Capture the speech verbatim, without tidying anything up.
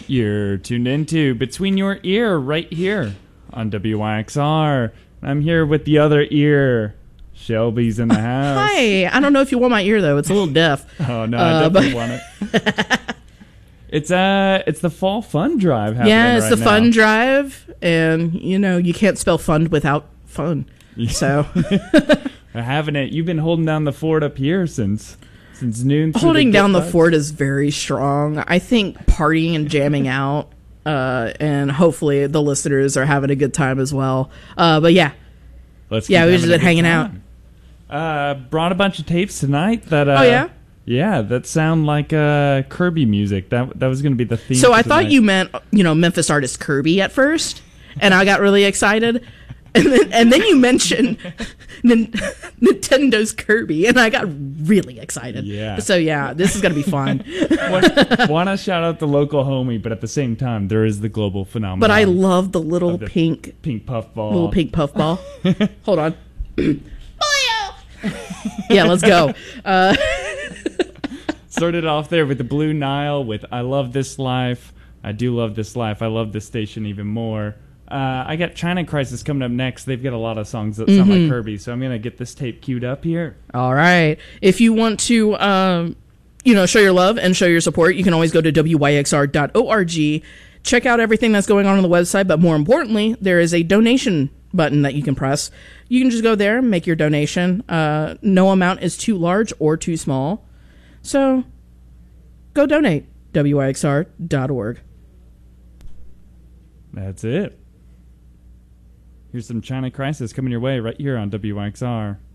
You're tuned into Between Your Ear right here on W Y X R. I'm here with the other ear. Shelby's in the house. Hi. I don't know if you want my ear, though. It's a little deaf. Oh, no, uh, I definitely but... want it. It's uh, it's the fall fun drive happening Yeah, it's right the now. fun drive. And, you know, you can't spell fund without fun. So. Having it. You've been holding down the fort up here since... Since noon. Holding the down the buds. fort is very strong. I think partying and jamming out, uh, and hopefully the listeners are having a good time as well. Uh, but yeah, Let's yeah, keep we've just having been a good hanging time. Uh, brought a bunch of tapes tonight. That uh, oh yeah, yeah, that sound like uh, Kirby music. That that was going to be the theme. so I tonight. thought you meant you know Memphis artist Kirby at first, and I got really excited. And then, and then you mentioned Nintendo's Kirby, and I got really excited. Yeah. So yeah, this is gonna be fun. Want to shout out the local homie, but at the same time, there is the global phenomenon. But I love the little the pink, pink puff ball. little pink puff ball. Hold on. Yeah, let's go. Uh, Started off there with the Blue Nile with "I Love This Life." I do love this life. I love this station even more. Uh, I got China Crisis coming up next. They've got a lot of songs that sound Mm-hmm. like Kirby, so I'm going to get this tape queued up here. All right. If you want to, um, you know, show your love and show your support, you can always go to W Y X R dot org. Check out everything that's going on on the website, but more importantly, there is a donation button that you can press. You can just go there, make your donation. Uh, no amount is too large or too small. So go donate. W Y X R dot org. That's it. Here's some China Crisis coming your way right here on W Y X R.